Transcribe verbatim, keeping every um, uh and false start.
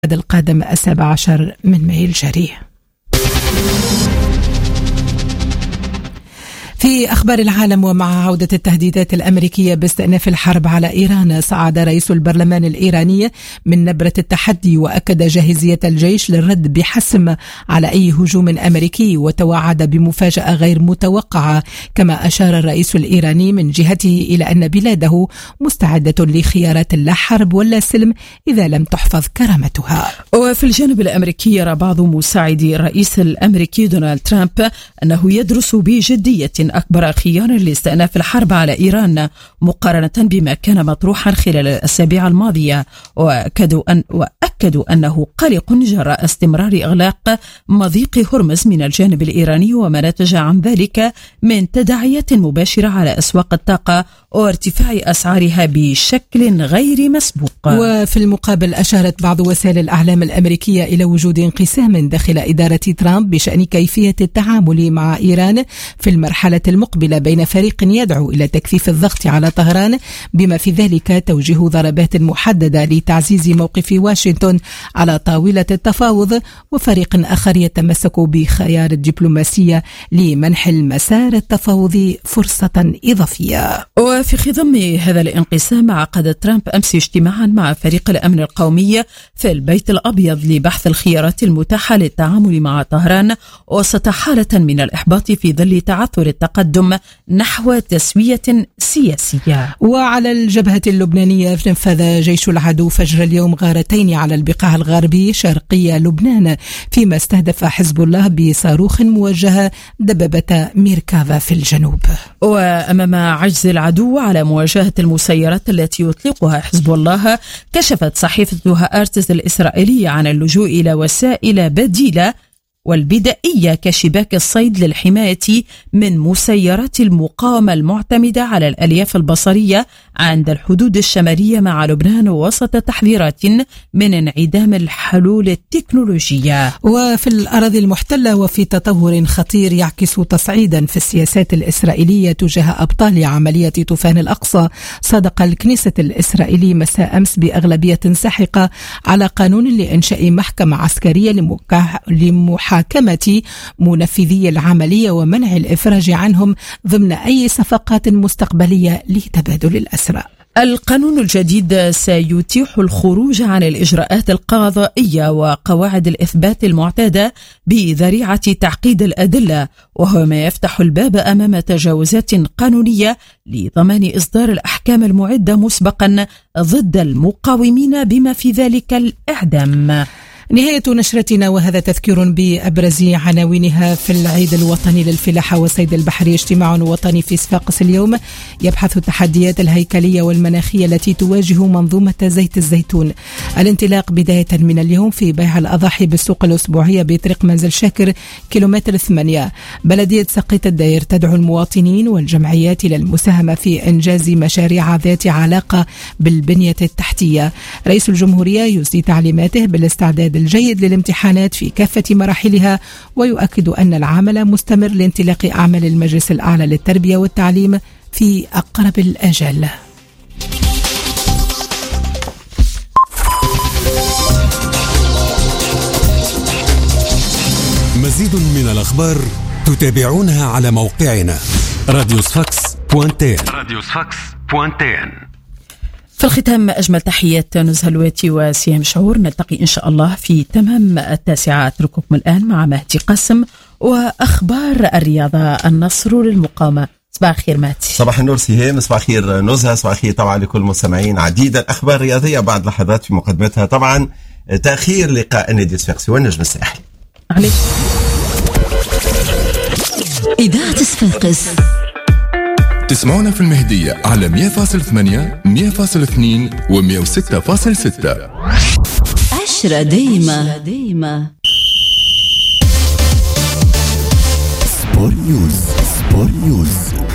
القادم السابع عشر من مايو الجاري. في أخبار العالم، ومع عودة التهديدات الأمريكية باستئناف الحرب على إيران، صعد رئيس البرلمان الإيراني من نبرة التحدي وأكد جاهزية الجيش للرد بحسم على أي هجوم أمريكي، وتوعد بمفاجأة غير متوقعة. كما أشار الرئيس الإيراني من جهته إلى أن بلاده مستعدة لخيارات لا حرب ولا سلم إذا لم تحفظ كرامتها. وفي الجانب الأمريكي يرى بعض مساعدي الرئيس الأمريكي دونالد ترامب أنه يدرس بجدية أكبر خيار لاستئناف الحرب على إيران مقارنة بما كان مطروحا خلال الأسابيع الماضية، وأكدوا, أن وأكدوا أنه قلق جراء استمرار إغلاق مضيق هرمز من الجانب الإيراني وما نتج عن ذلك من تداعيات مباشرة على أسواق الطاقة وارتفاع أسعارها بشكل غير مسبوق. وفي المقابل أشارت بعض وسائل الأعلام الأمريكية إلى وجود انقسام داخل إدارة ترامب بشأن كيفية التعامل مع إيران في المرحلة المقبلة، بين فريق يدعو إلى تكثيف الضغط على طهران بما في ذلك توجيه ضربات محددة لتعزيز موقف واشنطن على طاولة التفاوض، وفريق آخر يتمسك بخيار الدبلوماسية لمنح المسار التفاوضي فرصة إضافية. وفي خضم هذا الانقسام، عقد ترامب أمس اجتماعا مع فريق الأمن القومي في البيت الأبيض لبحث الخيارات المتاحة للتعامل مع طهران وسط حالة من الإحباط في ظل تعثر التقدم نحو تسوية سياسية. وعلى الجبهة اللبنانية، نفذ جيش العدو فجر اليوم غارتين على البقاع الغربي شرقي لبنان، فيما استهدف حزب الله بصاروخ موجهة دببة ميركافا في الجنوب. وأمام عجز العدو على مواجهة المسيرات التي يطلقها حزب الله، كشفت صحيفة هآرتز الإسرائيلية عن اللجوء إلى وسائل بديلة والبدائية كشباك الصيد للحماية من مسيرات المقاومة المعتمدة على الألياف البصرية عند الحدود الشمالية مع لبنان، وسط تحذيرات من انعدام الحلول التكنولوجية. وفي الأراضي المحتلة، وفي تطور خطير يعكس تصعيدا في السياسات الإسرائيلية تجاه أبطال عملية طوفان الأقصى، صادق الكنيسة الإسرائيلي مساء أمس بأغلبية ساحقة على قانون لإنشاء محكمة عسكرية لمحاكمة حكمة منفذي العملية ومنع الإفراج عنهم ضمن أي صفقات مستقبلية لتبادل الأسرى. القانون الجديد سيتيح الخروج عن الإجراءات القضائية وقواعد الإثبات المعتادة بذريعة تعقيد الأدلة، وهو ما يفتح الباب أمام تجاوزات قانونية لضمان إصدار الأحكام المعدة مسبقا ضد المقاومين بما في ذلك الإعدام. نهاية نشرتنا، وهذا تذكير بأبرز عناوينها. في العيد الوطني للفلاحة والصيد البحري، اجتماع وطني في صفاقس اليوم يبحث التحديات الهيكلية والمناخية التي تواجه منظومة زيت الزيتون. الانطلاق بداية من اليوم في بيع الأضاحي بالسوق الأسبوعية بطريق منزل شاكر كيلومتر ثمانية. بلدية سقيت الداير تدعو المواطنين والجمعيات إلى المساهمة في إنجاز مشاريع ذات علاقة بالبنية التحتية. رئيس الجمهورية يسدي تعليماته بالاستعداد الجيد للامتحانات في كافة مراحلها، ويؤكد أن العمل مستمر لانطلاق أعمال المجلس الأعلى للتربية والتعليم في أقرب الآجال. مزيد من الأخبار تتابعونها على موقعنا راديو صفاقس بوانتين. راديو صفاقس بوانتين. في الختام، أجمل تحيات نزهة الواتي وسهام شعور. نلتقي إن شاء الله في تمام التاسعة. أترككم الآن مع مهدي قاسم وأخبار الرياضة. النصر للمقاومة. صباح الخير مهدي. صباح النور سهام، صباح الخير نزهة، صباح الخير طبعا لكل مستمعين. عديد الأخبار الرياضية بعد لحظات، في مقدمتها طبعا تأخير لقاء النادي الصفاقسي والنجم الساحلي. عليك. إذاعة صفاقس تسمعونا في المهدية على مية فاصلة ثمانية مية فاصلة اثنين و مية وستة فاصلة ستة. عشرة دايما دايما. سبور نيوز. سبور نيوز.